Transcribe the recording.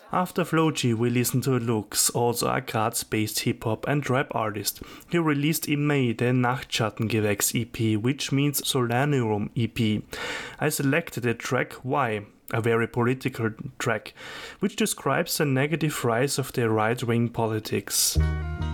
After Floji, we listen to Lux, also a Graz-based hip-hop and rap artist. He released in May the Nachtschattengewächs EP, which means Solanium EP. I selected the track Why, a very political track, which describes the negative rise of the right-wing politics.